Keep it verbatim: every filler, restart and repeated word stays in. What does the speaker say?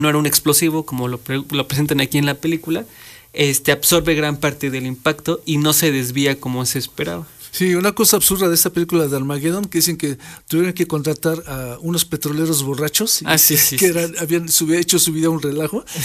no era un explosivo como lo, pre- lo presentan aquí en la película, este absorbe gran parte del impacto y no se desvía como se esperaba. Sí, una cosa absurda de esta película de Armageddon, que dicen que tuvieron que contratar a unos petroleros borrachos, Ah, sí, sí, que sí. eran, habían subi- hecho su vida un relajo,